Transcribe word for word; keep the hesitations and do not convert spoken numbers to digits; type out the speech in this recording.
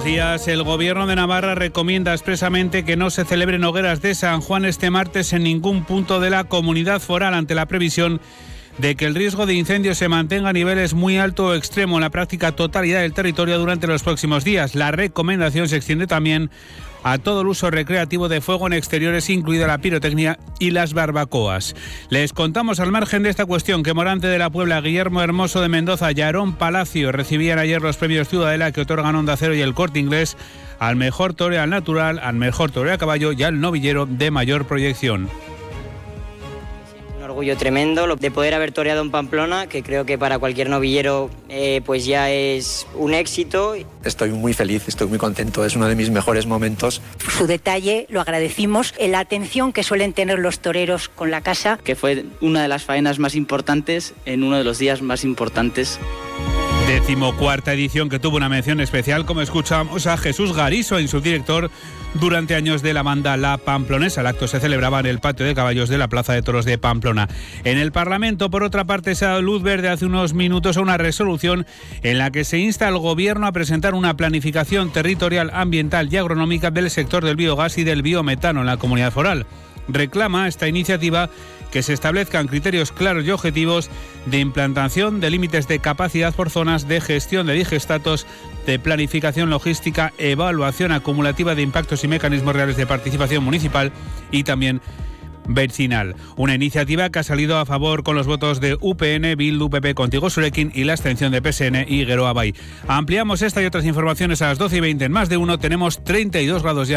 días. El Gobierno de Navarra recomienda expresamente que no se celebren hogueras de San Juan este martes en ningún punto de la comunidad foral ante la previsión de que el riesgo de incendio se mantenga a niveles muy alto o extremo en la práctica totalidad del territorio durante los próximos días. La recomendación se extiende también a todo el uso recreativo de fuego en exteriores, incluida la pirotecnia y las barbacoas. Les contamos al margen de esta cuestión que Morante de la Puebla, Guillermo Hermoso de Mendoza y Aarón Palacio recibían ayer los premios Ciudadela que otorgan Onda Cero y El Corte Inglés al mejor toreo al natural, al mejor toreo a caballo y al novillero de mayor proyección. Un orgullo tremendo de poder haber toreado en Pamplona, que creo que para cualquier novillero eh, pues ya es un éxito. Estoy muy feliz, estoy muy contento, es uno de mis mejores momentos. Su detalle, lo agradecimos, la atención que suelen tener los toreros con la casa. Que fue una de las faenas más importantes en uno de los días más importantes. Decimocuarta edición que tuvo una mención especial, como escuchamos a Jesús Gariso, en su director durante años de la banda La Pamplonesa. El acto se celebraba en el patio de caballos de la Plaza de Toros de Pamplona. En el Parlamento, por otra parte, se ha dado luz verde hace unos minutos a una resolución en la que se insta al Gobierno a presentar una planificación territorial, ambiental y agronómica del sector del biogás y del biometano en la comunidad foral. Reclama esta iniciativa que se establezcan criterios claros y objetivos de implantación de límites de capacidad por zonas, de gestión de digestatos, de planificación logística, evaluación acumulativa de impactos y mecanismos reales de participación municipal y también vecinal. Una iniciativa que ha salido a favor con los votos de U P N, Bildu, P P, Contigo Surekin y la abstención de P S N y Geroa Bai. Ampliamos esta y otras informaciones a las doce y veinte en Más de Uno. Tenemos treinta y dos grados ya.